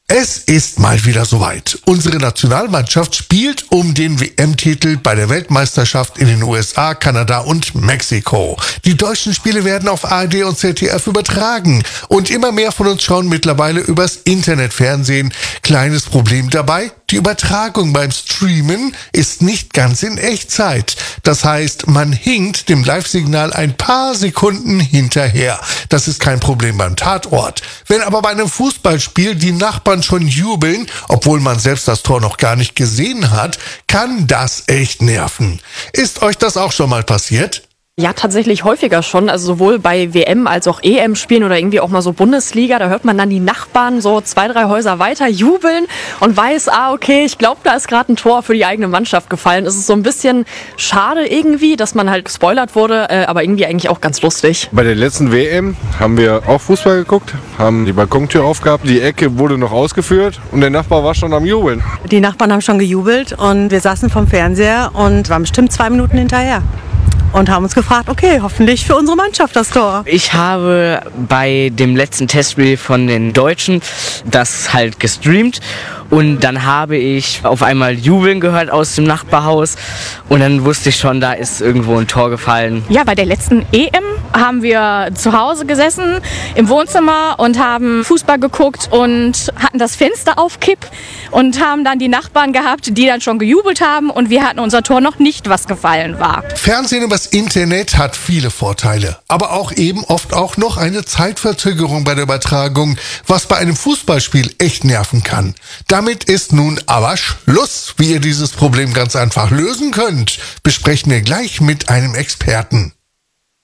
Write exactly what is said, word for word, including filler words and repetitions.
Es ist mal wieder soweit. Unsere Nationalmannschaft spielt um den W M-Titel bei der Weltmeisterschaft in den U S A, Kanada und Mexiko. Die deutschen Spiele werden auf A R D und Z D F übertragen und immer mehr von uns schauen mittlerweile übers Internetfernsehen. Kleines Problem dabei: die Übertragung beim Streamen ist nicht ganz in Echtzeit. Das heißt, man hinkt dem Live-Signal ein paar Sekunden hinterher. Das ist kein Problem beim Tatort. Wenn aber bei einem Fußballspiel die Nachbarn schon jubeln, obwohl man selbst das Tor noch gar nicht gesehen hat, kann das echt nerven. Ist euch das auch schon mal passiert? Ja, tatsächlich häufiger schon, also sowohl bei W M- als auch E M-Spielen oder irgendwie auch mal so Bundesliga, da hört man dann die Nachbarn so zwei, drei Häuser weiter jubeln und weiß, ah okay, ich glaube, da ist gerade ein Tor für die eigene Mannschaft gefallen. Es ist so ein bisschen schade irgendwie, dass man halt gespoilert wurde, äh, aber irgendwie eigentlich auch ganz lustig. Bei der letzten W M haben wir auch Fußball geguckt, haben die Balkontür aufgehabt, die Ecke wurde noch ausgeführt und der Nachbar war schon am Jubeln. Die Nachbarn haben schon gejubelt und wir saßen vom Fernseher und waren bestimmt zwei Minuten hinterher. Und haben uns gefragt, okay, hoffentlich für unsere Mannschaft das Tor. Ich habe bei dem letzten Testspiel von den Deutschen das halt gestreamt und dann habe ich auf einmal Jubeln gehört aus dem Nachbarhaus und dann wusste ich schon, da ist irgendwo ein Tor gefallen. Ja, bei der letzten E M haben wir zu Hause gesessen im Wohnzimmer und haben Fußball geguckt und hatten das Fenster auf Kipp und haben dann die Nachbarn gehabt, die dann schon gejubelt haben und wir hatten unser Tor noch nicht, was gefallen war. Fernsehen übers Internet hat viele Vorteile, aber auch eben oft auch noch eine Zeitverzögerung bei der Übertragung, was bei einem Fußballspiel echt nerven kann. Damit ist nun aber Schluss. Wie ihr dieses Problem ganz einfach lösen könnt, besprechen wir gleich mit einem Experten.